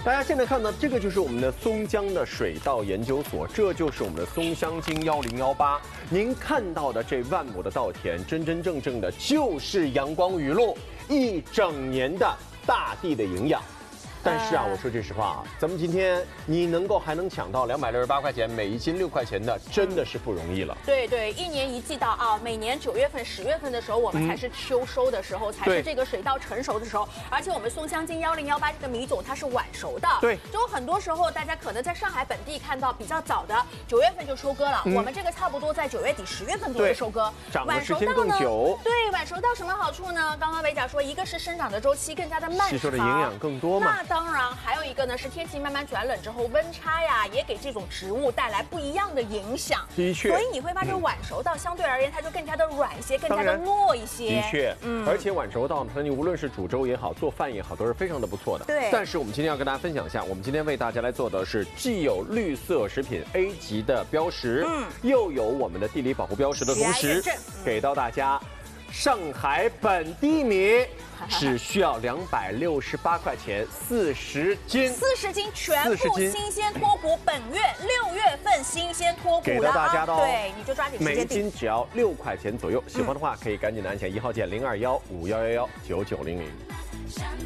大家现在看到这个就是我们的松江的水稻研究所，这就是我们的松香精1018。您看到的这万亩的稻田，真真正正的就是阳光雨露一整年的大地的营养。但是啊，我说句实话啊，咱们今天你还能抢到268块钱，每一斤6块钱的，真的是不容易了。 对对，一年一季到啊，每年9月份、10月份的时候，我们才是秋收的时候，才是这个水稻成熟的时候。而且我们松香精1018这个米种它是晚熟的， 对， 就很多时候大家可能在上海本地看到比较早的9月份就收割了，我们这个差不多在9月底、10月份左右收割。 长的时间更久。 对，晚熟稻什么好处呢？刚刚维甲说，一个是生长的周期更加的漫长， 吸收的营养更多嘛。 那当然，还有一个呢是天气慢慢转冷之后，温差呀也给这种植物带来不一样的影响。 的确， 所以你会发现晚熟稻相对而言它就更加的软一些，更加的糯一些。 的确，而且晚熟稻呢，你无论是煮粥也好，做饭也好，都是非常的不错的。 对。 但是我们今天要跟大家分享一下，我们今天为大家来做的是既有绿色食品 A 级的标识，又有我们的地理保护标识的同时，给到大家上海本地米。只需要268块钱，40斤 ，40斤全部新鲜脱骨，本月6月份新鲜脱骨了啊！对，你就抓紧时间每斤只要6块钱左右。喜欢的话可以赶紧的按下1号键0215111990。